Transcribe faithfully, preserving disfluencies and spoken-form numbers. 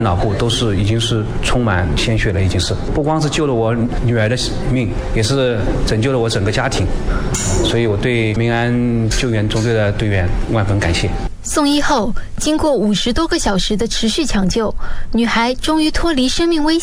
脑部都是已经是充满鲜血了，已经是不光是救了我女儿的命，也是拯救了我整个家庭，所以我对民安救援中队的队员万分感谢。 送医后，经过五十多个小时的持续抢救，女孩终于脱离生命危险。